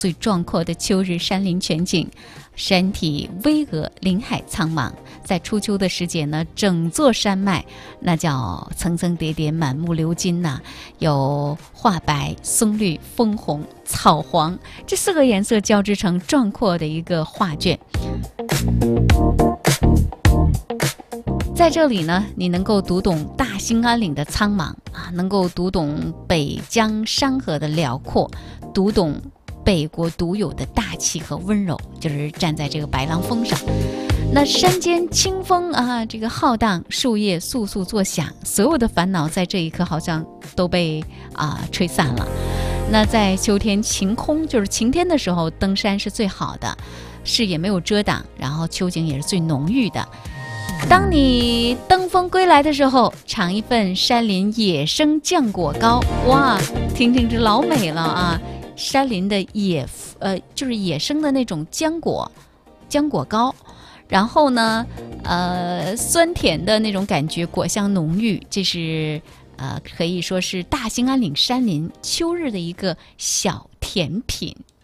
最壮阔的秋日山林全景，山体巍峨，林海苍茫。在初秋的时节呢，整座山脉那叫层层叠叠，满目鎏金呐，有画白、松绿、枫红、草黄，这4个颜色交织成壮阔的一个画卷。在这里呢，你能够读懂大兴安岭的苍茫啊，能够读懂北疆山河的辽阔，读懂北国独有的大气和温柔，就是站在这个白狼峰上。那山间清风啊，这个浩荡，树叶簌簌作响，所有的烦恼在这一刻好像都被吹散了。那在秋天晴空，就是晴天的时候，登山是最好的，视野没有遮挡，然后秋景也是最浓郁的。当你登峰归来的时候，尝一份山林野生浆果糕，哇，听听这老美了啊！山林的就是野生的那种浆果糕，然后呢，酸甜的那种感觉，果香浓郁，这是可以说是大兴安岭山林秋日的一个小甜品。